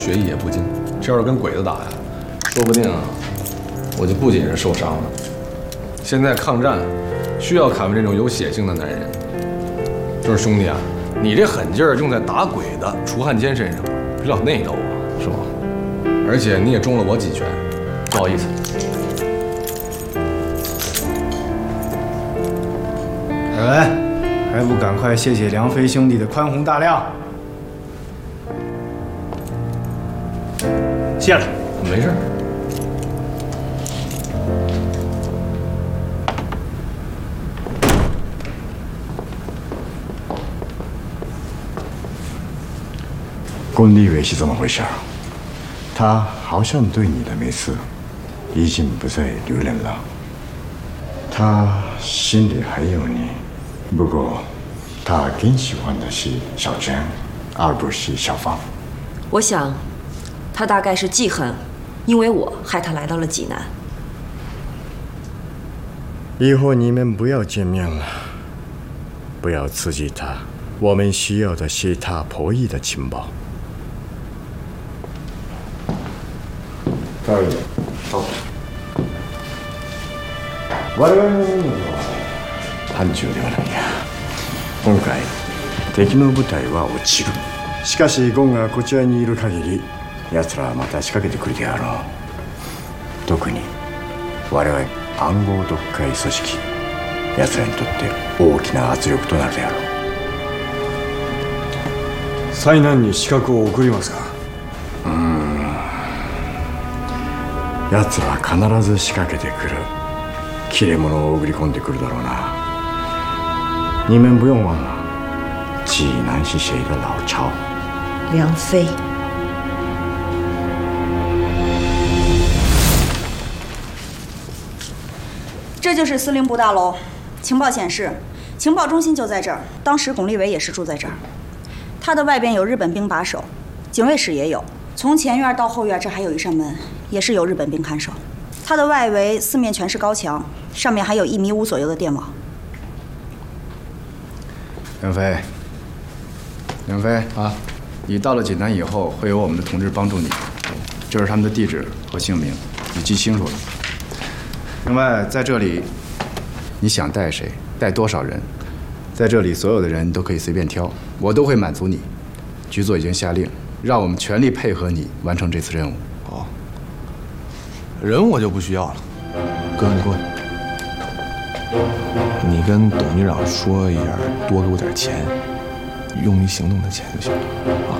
学艺也不精，这要是跟鬼子打呀，说不定啊，我就不仅是受伤了。现在抗战需要凯文这种有血性的男人。就是兄弟啊，你这狠劲儿用在打鬼的楚汉奸身上，比较内斗啊，是吧？而且你也中了我几拳，不好意思。 凯文，还不赶快谢谢梁飞兄弟的宽宏大量？谢了， 没事。 龚立伟是怎么回事？他好像对你的没事，已经不再留恋了。他心里还有你，不过他更喜欢的是小娟，而不是小芳。 我想，他大概是记恨，因为我害他来到了济南。 以后你们不要见面了，不要刺激他。我们需要的是他破译的情报。はい、我々の任務は班長ではないや。今回敵の部隊は落ちる。しかしゴンがこちらにいる限り奴らはまた仕掛けてくるであろう。特に我々暗号読解組織、奴らにとって大きな圧力となるであろう。 災難に刺客を送りますか？ 奴らは必ず仕掛けてくる。切れ者を送り込んでくるだろうな。你们不用忘了，济南是谁的老巢？ 梁飞。 这就是司令部大楼，情报显示，情报中心就在这儿。当时巩立伟也是住在这儿。他的外边有日本兵把守，警卫室也有。从前院到后院，这还有一扇门，也是有日本兵看守。它的外围四面全是高墙，上面还有1.5米左右的电网。 梁飞，梁飞啊，你到了济南以后，会有我们的同志帮助你。这是他们的地址和姓名，你记清楚了。另外，在这里，你想带谁，带多少人，在这里所有的人都可以随便挑，我都会满足你。局座已经下令，让我们全力配合你完成这次任务。 哦，人我就不需要了。哥，你过来。你跟董局长说一下，多给我点钱，用于行动的钱就行了啊。